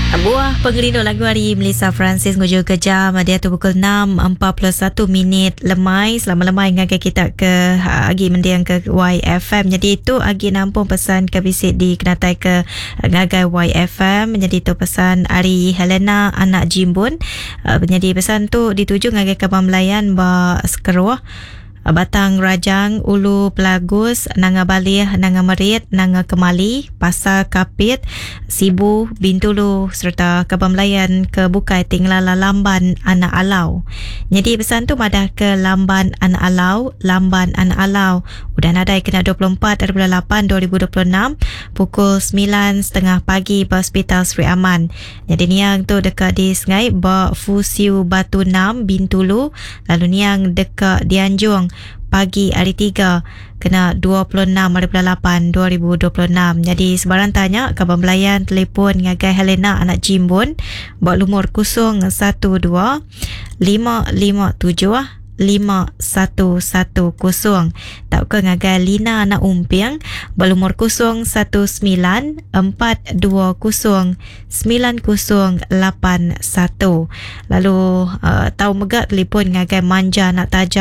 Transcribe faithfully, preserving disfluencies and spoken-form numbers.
Buah pengerino lagu hari Melissa Francis nguju ke jam dia tu pukul enam empat puluh satu minit lemai selama lemai ngagai kita ke agi mendiang ke Y F M. Jadi itu agi nampung pesan ke bisik di kenatai ke ngagai Y F M. Jadi itu pesan Ari Helena anak Jimbun. Jadi pesan tu dituju ngagai ke Pamelayan ba Sekeruah, Batang Rajang, Ulu Pelagus, Nanga Balih, Nanga Merit, Nanga Kemali, Pasar Kapit, Sibu, Bintulu serta Kebamelayan ke Bukai Tinglala Lamban Anak Alau. Jadi pesan tu madah ke Lamban Anak Alau, Lamban Anak Alau. Udah nadai kena dua puluh empat dari bulan lapan dua ribu dua puluh enam pukul sembilan tiga puluh pagi di Hospital Sri Aman. Jadi niang tu dekat di Sengai ba Fusiu Batu enam Bintulu, lalu niang dekat Dianjung pagi hari tiga kena dua puluh enam hari bulan lapan dua ribu dua puluh enam. Jadi sebarang tanya kabar Melayan telefon ngagai Helena anak Jimbun buat lumur kosong satu dua lima lima tujuh lima satu satu kosong. Tak ke ngagai Lina anak Umpiang berumur kosong satu sembilan empat dua kosong sembilan kosong lapan satu. Lalu uh, tahu megak telefon ngagai Manja anak Taja